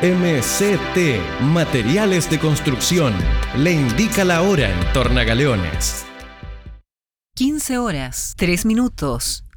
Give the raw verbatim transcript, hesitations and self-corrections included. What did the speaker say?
M C T, Materiales de Construcción, le indica la hora en Tornagaleones. quince horas, tres minutos.